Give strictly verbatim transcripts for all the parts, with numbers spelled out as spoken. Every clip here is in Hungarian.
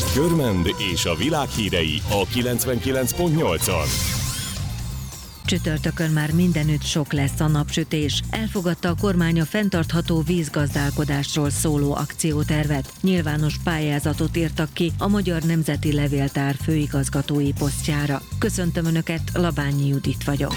Körmend és a világ hírei a kilencvenkilenc pont nyolcon. Csütörtökön már mindenütt sok lesz a napsütés. Elfogadta a kormány a fenntartható vízgazdálkodásról szóló akciótervet. Nyilvános pályázatot írtak ki a Magyar Nemzeti Levéltár főigazgatói posztjára. Köszöntöm Önöket, Labányi Judit vagyok.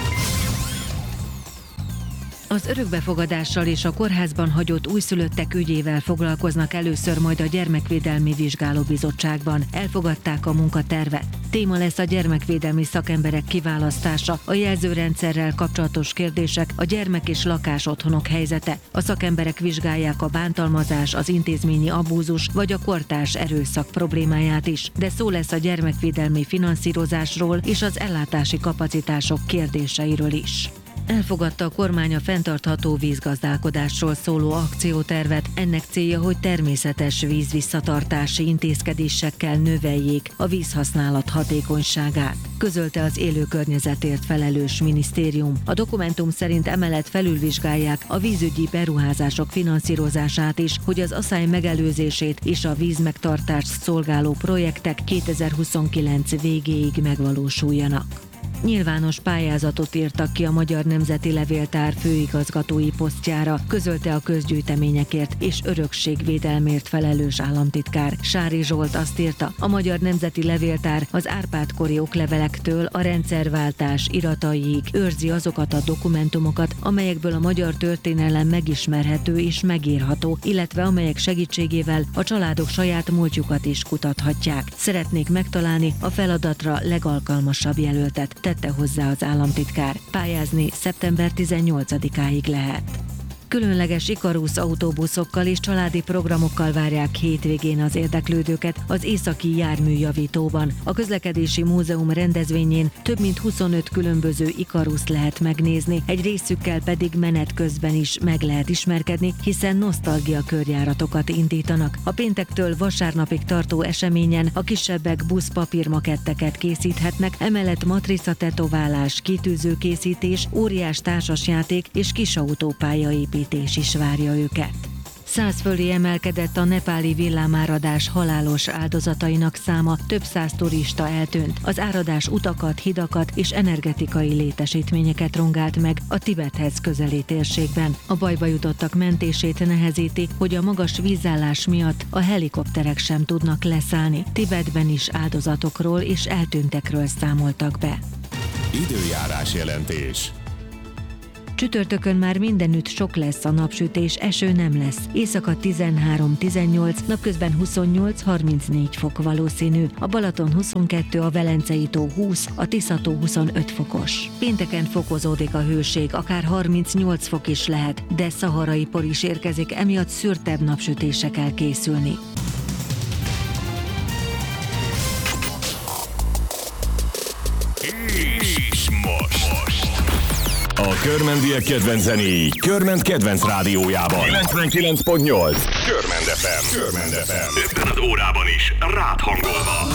Az örökbefogadással és a kórházban hagyott újszülöttek ügyével foglalkoznak először majd a Gyermekvédelmi Vizsgálóbizottságban. Elfogadták a munkatervet. Téma lesz a gyermekvédelmi szakemberek kiválasztása, a jelzőrendszerrel kapcsolatos kérdések, a gyermek- és lakásotthonok helyzete. A szakemberek vizsgálják a bántalmazás, az intézményi abúzus vagy a kortárs erőszak problémáját is, de szó lesz a gyermekvédelmi finanszírozásról és az ellátási kapacitások kérdéseiről is. Elfogadta a kormány a fenntartható vízgazdálkodásról szóló akciótervet. Ennek célja, hogy természetes vízvisszatartási intézkedésekkel növeljék a vízhasználat hatékonyságát, közölte az élő környezetért felelős minisztérium. A dokumentum szerint emellett felülvizsgálják a vízügyi beruházások finanszírozását is, hogy az aszály megelőzését és a vízmegtartást szolgáló projektek kétezer-huszonkilenc végéig megvalósuljanak. Nyilvános pályázatot írtak ki a Magyar Nemzeti Levéltár főigazgatói posztjára, közölte a közgyűjteményekért és örökségvédelmért felelős államtitkár. Sári Zsolt azt írta, a Magyar Nemzeti Levéltár az Árpád-kori oklevelektől a rendszerváltás irataiig őrzi azokat a dokumentumokat, amelyekből a magyar történelem megismerhető és megírható, illetve amelyek segítségével a családok saját múltjukat is kutathatják. Szeretnék megtalálni a feladatra legalkalmasabb jelöltet, tette hozzá az államtitkár. Pályázni szeptember tizennyolcadikáig lehet. Különleges Ikarus autóbuszokkal és családi programokkal várják hétvégén az érdeklődőket az Északi Járműjavítóban. A Közlekedési Múzeum rendezvényén több mint huszonöt különböző Ikaruszt lehet megnézni, egy részükkel pedig menet közben is meg lehet ismerkedni, hiszen nosztalgia körjáratokat indítanak. A péntektől vasárnapig tartó eseményen a kisebbek buszpapírmaketteket készíthetnek, emellett matrica-tetoválás, kitűzőkészítés, óriás társasjáték és kisautópályaépítés is várja őket. Száz fölé emelkedett a nepáli villámáradás halálos áldozatainak száma, több száz turista eltűnt. Az áradás utakat, hidakat és energetikai létesítményeket rongált meg a Tibethez közeli térségben. A bajba jutottak mentését nehezíti, hogy a magas vízállás miatt a helikopterek sem tudnak leszállni. Tibetben is áldozatokról és eltűntekről számoltak be. Időjárás jelentés. Csütörtökön már mindenütt sok lesz a napsütés, eső nem lesz. Éjszaka tizenhárom-tizennyolc, napközben huszonnyolc-harmincnégy fok valószínű. A Balaton huszonkettő, a Velencei tó húsz, a Tisza tó huszonöt fokos. Pénteken fokozódik a hőség, akár harmincnyolc fok is lehet, de szaharai por is érkezik, emiatt szürtebb napsütésre kell készülni. És most. A körmendiek kedvenc zenéi Körmend kedvenc rádiójában. kilencvenkilenc pont nyolc. Körmend ef em. Körmend ef em. Ebben az órában is rád hangolva.